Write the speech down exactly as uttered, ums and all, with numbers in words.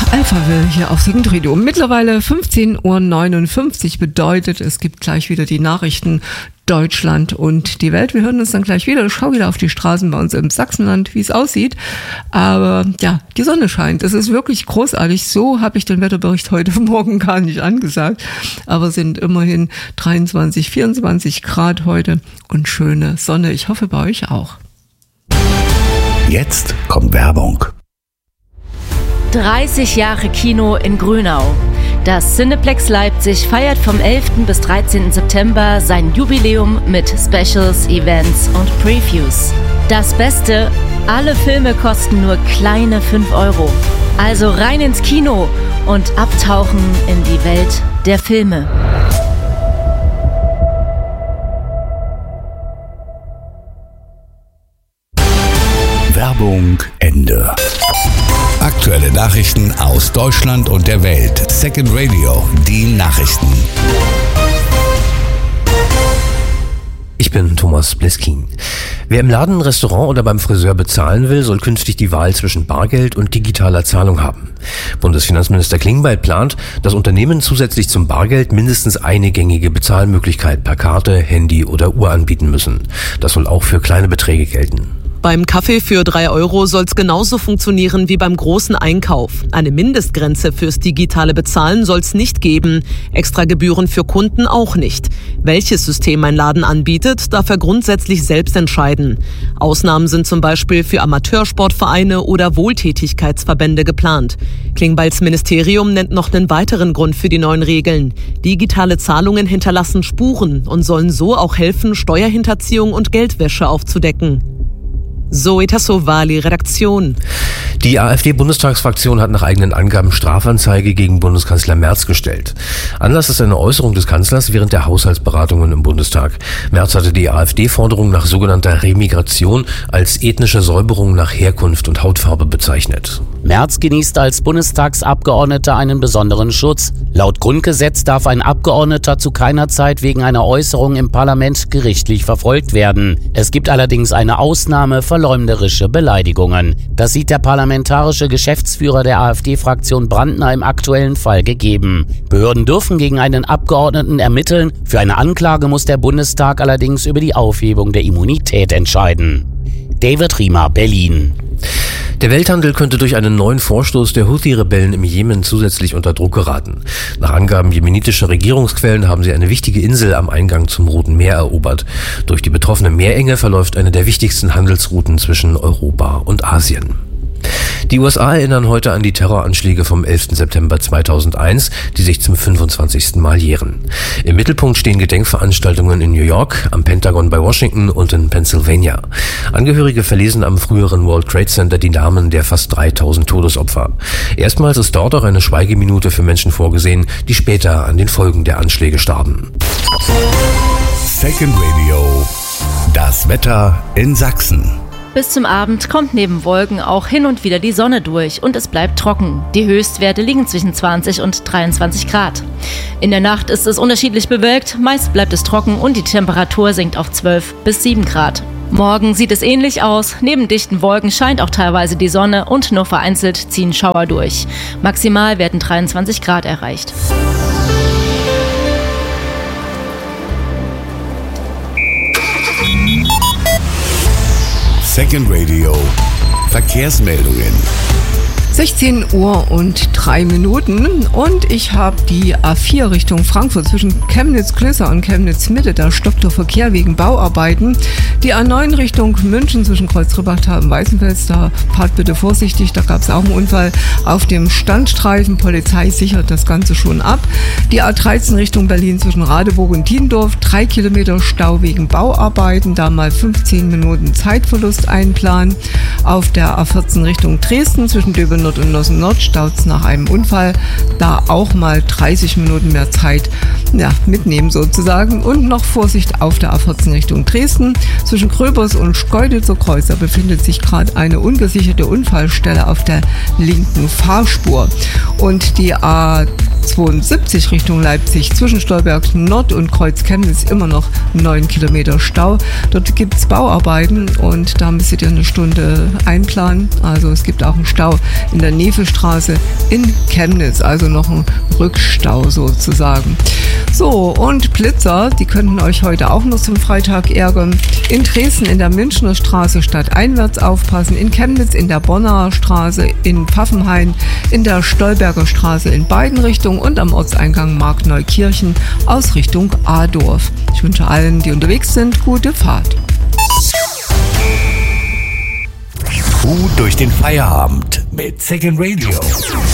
Alphaville hier auf Second Radio. Mittlerweile fünfzehn Uhr neunundfünfzig bedeutet, es gibt gleich wieder die Nachrichten Deutschland und die Welt. Wir hören uns dann gleich wieder. Ich schaue wieder auf die Straßen bei uns im Sachsenland, wie es aussieht. Aber ja, die Sonne scheint. Es ist wirklich großartig. So habe ich den Wetterbericht heute Morgen gar nicht angesagt. Aber es sind immerhin dreiundzwanzig, vierundzwanzig Grad heute und schöne Sonne. Ich hoffe bei euch auch. Jetzt kommt Werbung. dreißig Jahre Kino in Grünau. Das Cineplex Leipzig feiert vom elften bis dreizehnten September sein Jubiläum mit Specials, Events und Previews. Das Beste, alle Filme kosten nur kleine fünf Euro. Also rein ins Kino und abtauchen in die Welt der Filme. Werbung Ende. Aktuelle Nachrichten aus Deutschland und der Welt. Second Radio, die Nachrichten. Ich bin Thomas Bliskin. Wer im Laden, Restaurant oder beim Friseur bezahlen will, soll künftig die Wahl zwischen Bargeld und digitaler Zahlung haben. Bundesfinanzminister Klingbeil plant, dass Unternehmen zusätzlich zum Bargeld mindestens eine gängige Bezahlmöglichkeit per Karte, Handy oder Uhr anbieten müssen. Das soll auch für kleine Beträge gelten. Beim Kaffee für drei Euro soll es genauso funktionieren wie beim großen Einkauf. Eine Mindestgrenze fürs digitale Bezahlen soll es nicht geben. Extra Gebühren für Kunden auch nicht. Welches System ein Laden anbietet, darf er grundsätzlich selbst entscheiden. Ausnahmen sind zum Beispiel für Amateursportvereine oder Wohltätigkeitsverbände geplant. Klingbeils Ministerium nennt noch einen weiteren Grund für die neuen Regeln. Digitale Zahlungen hinterlassen Spuren und sollen so auch helfen, Steuerhinterziehung und Geldwäsche aufzudecken. Zoe Tassovali, Redaktion. Die AfD-Bundestagsfraktion hat nach eigenen Angaben Strafanzeige gegen Bundeskanzler Merz gestellt. Anlass ist eine Äußerung des Kanzlers während der Haushaltsberatungen im Bundestag. Merz hatte die AfD-Forderung nach sogenannter Remigration als ethnische Säuberung nach Herkunft und Hautfarbe bezeichnet. Merz genießt als Bundestagsabgeordneter einen besonderen Schutz. Laut Grundgesetz darf ein Abgeordneter zu keiner Zeit wegen einer Äußerung im Parlament gerichtlich verfolgt werden. Es gibt allerdings eine Ausnahme für verleumderische Beleidigungen. Das sieht der parlamentarische Geschäftsführer der AfD-Fraktion Brandner im aktuellen Fall gegeben. Behörden dürfen gegen einen Abgeordneten ermitteln. Für eine Anklage muss der Bundestag allerdings über die Aufhebung der Immunität entscheiden. David Riemer, Berlin. Der Welthandel könnte durch einen neuen Vorstoß der Houthi-Rebellen im Jemen zusätzlich unter Druck geraten. Nach Angaben jemenitischer Regierungsquellen haben sie eine wichtige Insel am Eingang zum Roten Meer erobert. Durch die betroffene Meerenge verläuft eine der wichtigsten Handelsrouten zwischen Europa und Asien. Die U S A erinnern heute an die Terroranschläge vom elften September zweitausendeins, die sich zum fünfundzwanzigsten Mal jähren. Im Mittelpunkt stehen Gedenkveranstaltungen in New York, am Pentagon bei Washington und in Pennsylvania. Angehörige verlesen am früheren World Trade Center die Namen der fast dreitausend Todesopfer. Erstmals ist dort auch eine Schweigeminute für Menschen vorgesehen, die später an den Folgen der Anschläge starben. Second Radio, das Wetter in Sachsen. Bis zum Abend kommt neben Wolken auch hin und wieder die Sonne durch und es bleibt trocken. Die Höchstwerte liegen zwischen zwanzig und dreiundzwanzig Grad. In der Nacht ist es unterschiedlich bewölkt, meist bleibt es trocken und die Temperatur sinkt auf zwölf bis sieben Grad. Morgen sieht es ähnlich aus. Neben dichten Wolken scheint auch teilweise die Sonne und nur vereinzelt ziehen Schauer durch. Maximal werden dreiundzwanzig Grad erreicht. Second Radio, Verkehrsmeldungen. sechzehn Uhr und drei Minuten und ich habe die A vier Richtung Frankfurt zwischen Chemnitz-Klößer und Chemnitz-Mitte. Da stoppt der Verkehr wegen Bauarbeiten. Die A neun Richtung München zwischen Kreuz-Ribbachtal und Weißenfels. Da fahrt bitte vorsichtig, da gab es auch einen Unfall auf dem Standstreifen. Polizei sichert das Ganze schon ab. Die A dreizehn Richtung Berlin zwischen Radeburg und Tiendorf. Drei Kilometer Stau wegen Bauarbeiten. Da mal fünfzehn Minuten Zeitverlust einplanen. Auf der A vierzehn Richtung Dresden zwischen Döbeln Nord und Nossen Nord staut es nach einem Unfall. Da auch mal dreißig Minuten mehr Zeit ja, mitnehmen sozusagen. Und noch Vorsicht auf der A vierzehn Richtung Dresden. Zwischen Gröbers und Schkeuditzer Kreuz, da befindet sich gerade eine ungesicherte Unfallstelle auf der linken Fahrspur. Und die A zweiundsiebzig Richtung Leipzig zwischen Stolberg Nord und Kreuz Chemnitz immer noch neun Kilometer Stau. Dort gibt es Bauarbeiten und da müsstet ihr eine Stunde einplanen. Also es gibt auch einen Stau in der Nevelstraße in Chemnitz, also noch ein Rückstau sozusagen. So, und Blitzer, die könnten euch heute auch noch zum Freitag ärgern. In Dresden in der Münchner Straße stadteinwärts aufpassen, in Chemnitz in der Bonner Straße, in Pfaffenhain, in der Stolberger Straße in beiden Richtungen und am Ortseingang Markneukirchen aus Richtung Adorf. Ich wünsche allen, die unterwegs sind, gute Fahrt. Kuh durch den Feierabend mit Second Radio.